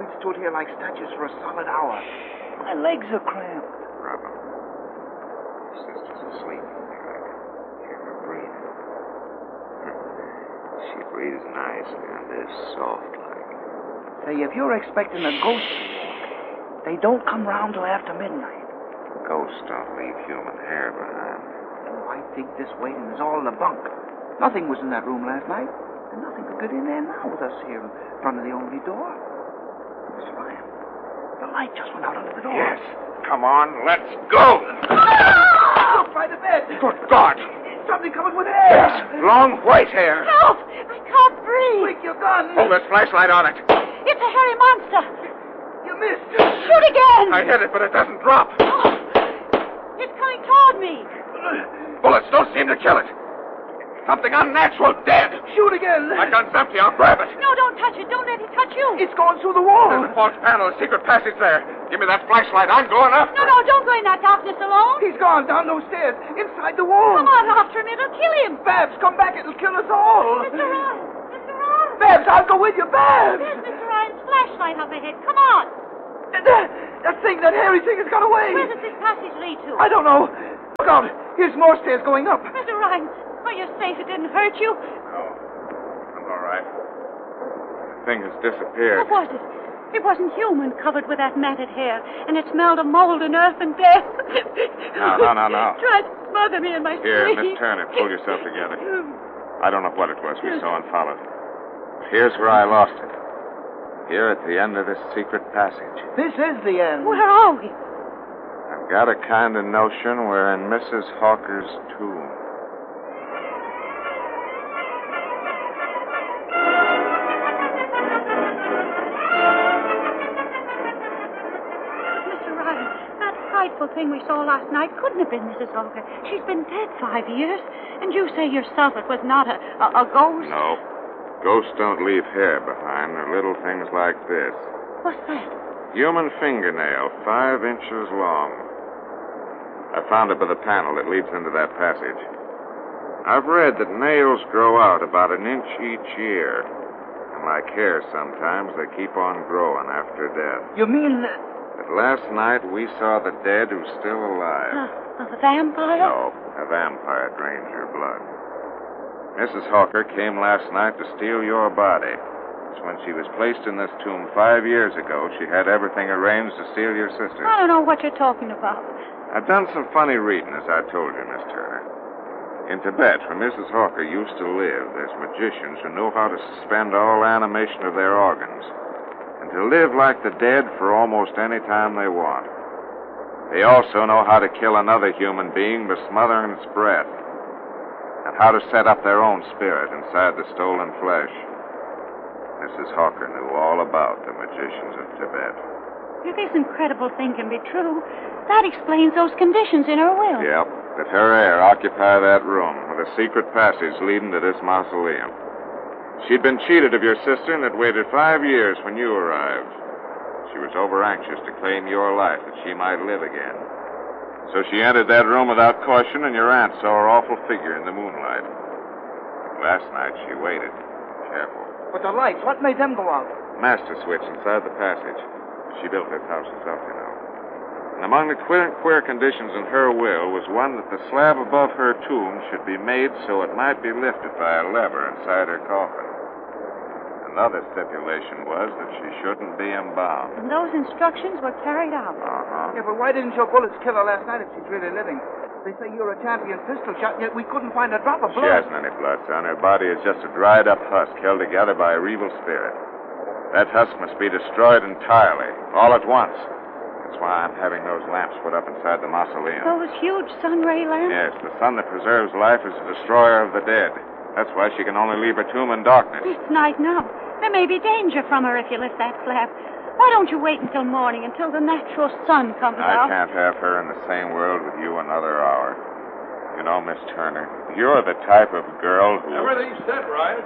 stood here like statues for a solid hour. My legs are cramped. Brother, your sister's asleep. I hear her breathing. She breathes nicely and is soft like. Say, if you're expecting a ghost to walk, they don't come round till after midnight. Ghosts don't leave human hair behind. Oh, I think this waiting is all in the bunk. Nothing was in that room last night, and nothing could get in there now with us here in front of the only door. Mr. Ryan, the light just went out under the door. Yes. Come on, let's go. Look by the bed. Good God. Something coming with air. Yes, long white hair. Help! I can't breathe. Quick, your gun. Hold this flashlight on it. It's a hairy monster. You missed. Shoot again. I hit it, but it doesn't drop. Oh, it's coming toward me. Bullets don't seem to kill it. Something unnatural dead. Shoot again. My gun's empty. I'll grab it. No, don't touch it. Don't let it touch you. It's going through the wall. There's a false panel, a secret passage there. Give me that flashlight. I'm going up. No, don't go in that darkness alone. He's gone down those stairs, inside the wall. Come on after him. It'll kill him. Babs, come back. It'll kill us all. Mr. Ryan. Mr. Ryan. Babs, I'll go with you. Babs. There's Mr. Ryan's flashlight up ahead. Come on. That hairy thing has got away. Where does this passage lead to? I don't know. Look out. Here's more stairs going up. Mr. Ryan, are you safe? It didn't hurt you? No. I'm all right. The thing has disappeared. What was it? It wasn't human, covered with that matted hair, and it smelled of mold and earth and death. No. Tried to smother me in my Here, sleep. Miss Turner, pull yourself together. I don't know what it was we saw and followed. Here's where I lost it. Here at the end of this secret passage. This is the end. Where are we? I've got a kind of notion we're in Mrs. Hawker's tomb. Mr. Ryan, that frightful thing we saw last night couldn't have been Mrs. Hawker. She's been dead 5 years. And you say yourself it was not a ghost? No. Ghosts don't leave hair behind. They're little things like this. What's that? Human fingernail, 5 inches long. I found it by the panel that leads into that passage. I've read that nails grow out about 1 inch each year. And like hair sometimes, they keep on growing after death. You mean... But last night we saw the dead who's still alive. A vampire? No, a vampire drains your blood. Mrs. Hawker came last night to steal your body. It's when she was placed in this tomb 5 years ago, she had everything arranged to steal your sister. I don't know what you're talking about. I've done some funny reading, as I told you, Miss Turner. In Tibet, where Mrs. Hawker used to live, there's magicians who know how to suspend all animation of their organs and to live like the dead for almost any time they want. They also know how to kill another human being by smothering its breath, and how to set up their own spirit inside the stolen flesh. Mrs. Hawker knew all about the magicians of Tibet. If this incredible thing can be true, that explains those conditions in her will. Yep, that her heir occupy that room with a secret passage leading to this mausoleum. She'd been cheated of your sister and had waited 5 years when you arrived. She was over-anxious to claim your life that she might live again. So she entered that room without caution, and your aunt saw her awful figure in the moonlight. Last night she waited. Careful. But the lights, what made them go out? Master switch inside the passage. She built this house herself, you know. And among the queer conditions in her will was one that the slab above her tomb should be made so it might be lifted by a lever inside her coffin. Another stipulation was that she shouldn't be embalmed. And those instructions were carried out. Uh-huh. Yeah, but why didn't your bullets kill her last night if she's really living? They say you're a champion pistol shot, and yet we couldn't find a drop of She blood. hasn't any blood, son. Her body is just a dried-up husk held together by a evil spirit. That husk must be destroyed entirely, all at once. That's why I'm having those lamps put up inside the mausoleum. Those huge sun ray lamps? Yes, the sun that preserves life is the destroyer of the dead. That's why she can only leave her tomb in darkness. It's night now. There may be danger from her if you lift that flap. Why don't you wait until morning, until the natural sun comes I out? can't have her in the same world with you another hour. You know, Miss Turner, you're the type of girl who... Everything's set, Ryan.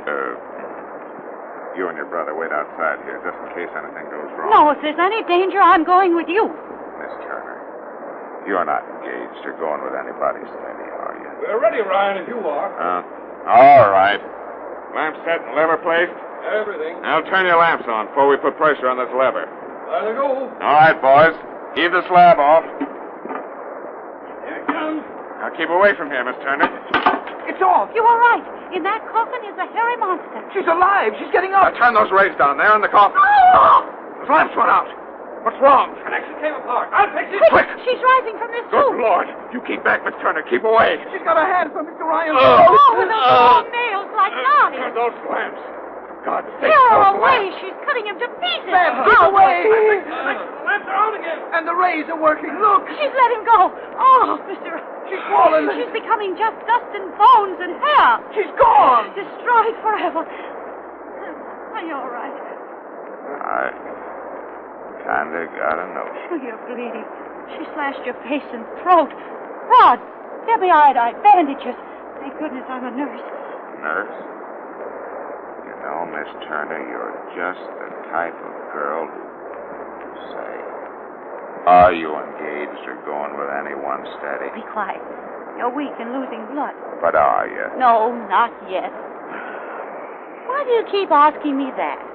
You and your brother wait outside here, just in case anything goes wrong. No, if there's any danger, I'm going with you. Miss Turner, you're not engaged or going with anybody steady, are you? We're ready, Ryan, if you are. All right. Lamp set and lever placed? Everything. Now turn your lamps on before we put pressure on this lever. There they go. All right, boys. Heave the slab off. Here it comes. Now keep away from here, Miss Turner. It's off. You were right. In that coffin is a hairy monster. She's alive. She's getting Now up. turn those rays down there in the coffin. Oh! Those lamps went out. What's wrong? Connection came apart. I'll fix it. Quick! She's rising from this Good tube. Lord. You keep back, Miss Turner. Keep away. She's got a hand for Mr. Ryan. Oh, with those long nails like knives. Turn those lamps. God's sake, Tear her those away. lamps. She's cutting him to pieces. Babs, get away. The lamps are on again. And the rays are working. Look. She's let him go. Oh, Mr. She's fallen. She's becoming just dust and bones and hair. She's gone. Destroyed forever. Are you all right? I kinda got a notion. Oh, you're bleeding. She slashed your face and throat. Rod, get me iodine, bandages. Thank goodness I'm a nurse. Nurse? You know, Miss Turner, you're just the type of girl who... Say, are you engaged or going with anyone steady? Be quiet. You're weak and losing blood. But are you? No, not yet. Why do you keep asking me that?